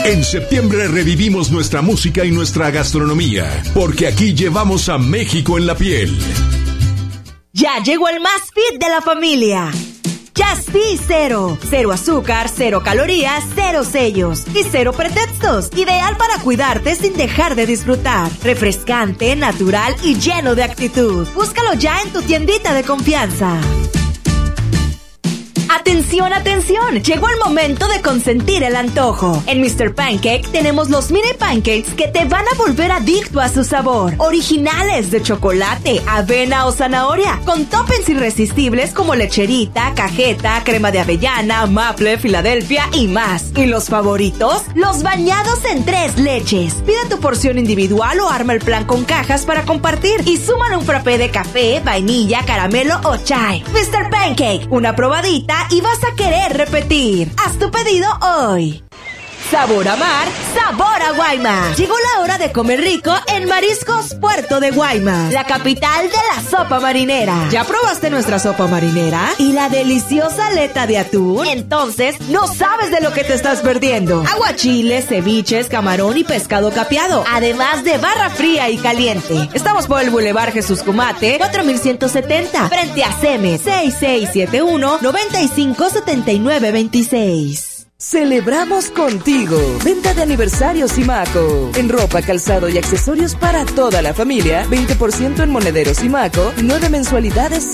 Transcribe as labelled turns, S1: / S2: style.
S1: En septiembre revivimos nuestra música y nuestra gastronomía, porque aquí llevamos a México en la piel.
S2: Ya llegó el más fit de la familia. Just Cero. Cero azúcar, cero calorías, cero sellos y cero pretextos. Ideal para cuidarte sin dejar de disfrutar. Refrescante, natural y lleno de actitud. Búscalo ya en tu tiendita de confianza. ¡Atención, atención! Llegó el momento de consentir el antojo. En Mr. Pancake tenemos los mini pancakes que te van a volver adicto a su sabor. Originales de chocolate, avena o zanahoria, con toppings irresistibles como lecherita, cajeta, crema de avellana, maple, Filadelfia y más. ¿Y los favoritos? Los bañados en 3 leches. Pide tu porción individual o arma el plan con cajas para compartir. Y súmale un frappé de café, vainilla, caramelo o chai. Mr. Pancake, una probadita y vas a querer repetir. Haz tu pedido hoy. Sabor a mar, sabor a Guaymas. Llegó la hora de comer rico en Mariscos Puerto de Guaymas, la capital de la sopa marinera. ¿Ya probaste nuestra sopa marinera? ¿Y la deliciosa aleta de atún? Entonces, no sabes de lo que te estás perdiendo. Aguachiles, ceviches, camarón y pescado capeado, además de barra fría y caliente. Estamos por el Boulevard Jesús Cumate, 4170, frente a CEMES, 6671-957926.
S3: Celebramos contigo. Venta de aniversario Simaco. En ropa, calzado y accesorios para toda la familia. 20% en monederos Simaco y 9 mensualidades